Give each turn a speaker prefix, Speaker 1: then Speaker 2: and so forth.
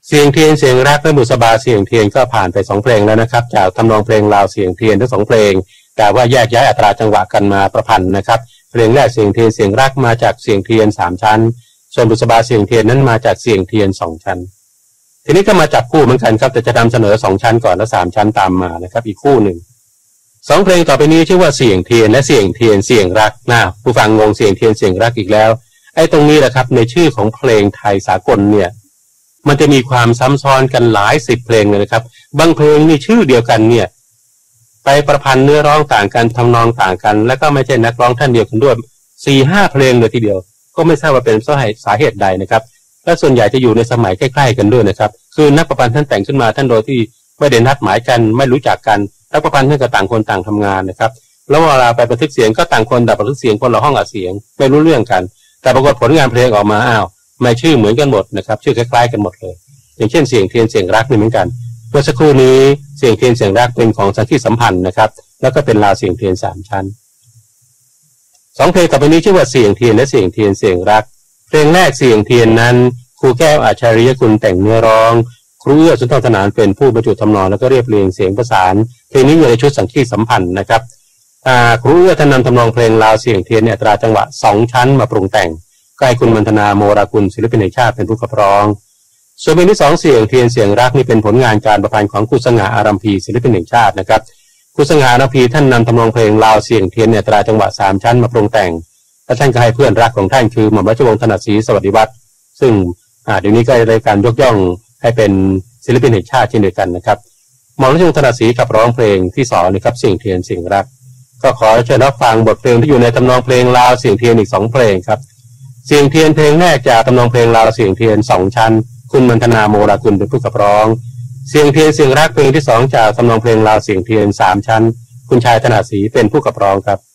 Speaker 1: เสียงเทียนเสียงรักและบุษบาเสียงเทียนก็ผ่านไป2เพลงแล้วนะครับจากทำนองเพลงลาวเสียงเทียนทั้ง2เพลงแต่ว่าแยกย้ายอัตราจังหวะกันมาประพันธ์นะครับเพลงแรกเสียงเทียนเสียงรักมาจากเสียงเทียน3ชั้นส่วนบุษบาเสียงเทียนนั้นมาจากเสียงเทียน2ชั้นทีนี้ก็มาจับคู่เหมือนกันครับแต่จะนำเสนอ2ชั้นก่อนแล้ว3ชั้นตามมานะครับอีกคู่หนึ่ง2เพลงต่อไปนี้ชื่อว่าเสียงเทียนและเสียงเทียนเสียงรักผู้ฟังงงเสียงเทียนเสียงรักอีกแล้วไอ้ตรงนี้แหละครับในชื่อของเพลงไทยสากลเนี่ยมันจะมีความซ้ำซ้อนกันหลาย10เพลงเลยนะครับบางเพลงนี่ชื่อเดียวกันเนี่ยไปประพันธ์เนื้อร้องต่างกันทำนองต่างกันแล้วก็ไม่ใช่นักร้องท่านเดียวกันด้วย 4-5 เพลงเลยทีเดียวก็ไม่ทราบว่าเป็นสาเหตุใดนะครับและส่วนใหญ่จะอยู่ในสมัยใกล้ๆกันด้วยนะครับคือนักประพันธ์ท่านแต่งขึ้นมาท่านโดยที่ไม่ได้นัดหมายกันไม่รู้จักกันนักประพันธ์ท่านก็ต่างคนต่างทำงานนะครับแล้วเวลาไปบันทึกเสียงก็ต่างคนแต่บันทึกเสียงคนละห้องอัดเสียงไม่รู้เรื่องกันแต่ปรากฏผลงานเพลงออกมาไม่ชื่อเหมือนกันหมดนะครับชื่อคล้ายๆกันหมดเลยอย่างเช่นเสียงเทียนเสียงรักนี่เหมือนกันเมื่อสักครู่นี้เสียงเทียนเสียงรักเป็นของสังคีสัมพันธ์นะครับแล้วก็เป็นลาวเสียงเทียน3ชั้น2เพลงต่อไปนี้ชื่อว่าเสียงเทียนและเสียงเทียนเสียงรักเพลงแรกเสียงเทียนนั้นครูแก้วอาชาริยกุลแต่งเนื้อร้องครูเอื้อสุนทรธนานเป็นผู้บรรจุทำนองแล้วก็เรียบเรียงเสียงประสานเพลงนี้อยู่ในชุดสังคีสัมพันธ์นะครับครูเอื้อท่านนำทำนองเพลงลาวเสียงเทียนในอัตราจังหวะ2ชั้นมาปรุงแต่งก็ให้คุณมันธนาโมรากุลศิลปินแห่งชาติเป็นผู้ขับร้องส่วนเพลงที่2เสียงเทียนเสียงรักนี่เป็นผลงานการประพันธ์ของครูสง่าอารัมพีศิลปินแห่งชาตินะครับครูสง่าอารัมพีท่านนำทำนองเพลงลาวเสียงเทียนในอัตราจังหวะ3ชั้นมาปรุงแต่งและท่านก็ให้เพื่อนรักของท่านคือหม่อมราชวงศ์ถนัดศรีสวัสดิวัฒน์ซึ่งเดี๋ยวนี้ก็ได้การยกย่องให้เป็นศิลปินแห่งชาติเช่นเดียวกันนะครับหม่อมราชวงศ์ถนัดศรีขับร้องเพลงที่2นะครับเสียงเทียนเสียงรักก็ขอเชิญรับฟังบทเพลงที่อยู่ในทำนองเพลงลาวเสียงเทียนอีก2เพลงครับเสียงเทียนเพลงแรกจากทำนองเพลงลาวเสียงเทียน2ชั้นคุณมันธนาโมรากุลเป็นผู้ขับร้องเสียงเทียนเสียงรักเพลงที่2จากทำนองเพลงลาวเสียงเทียน3ชั้นคุณชายถนัดศรีเป็นผู้ขับร้องครับ